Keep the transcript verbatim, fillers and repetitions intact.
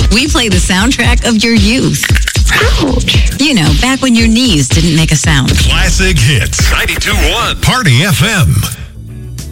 We play the soundtrack of your youth. Ouch. You know, back when your knees didn't make a sound. Classic hits. ninety-two point one Party F M.